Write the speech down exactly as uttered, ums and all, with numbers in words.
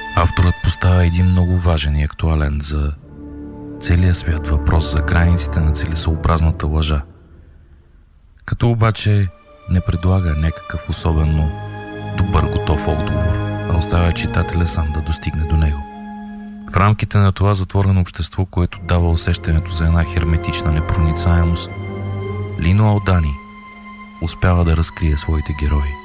Авторът поставя един много важен и актуален за целия свят въпрос за границите на целесъобразната лъжа, като обаче не предлага някакъв особено добър готов отговор, а оставя читателя сам да достигне до него. В рамките на това затворено общество, което дава усещането за една херметична непроницаемост, Лино Алдани успява да разкрие своите герои.